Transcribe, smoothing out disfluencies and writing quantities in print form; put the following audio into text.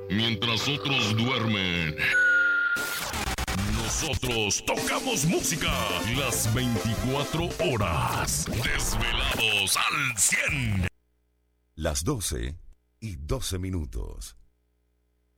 Mientras otros duermen, nosotros tocamos música las 24 horas. Desvelados al 100. Las 12:12 minutos.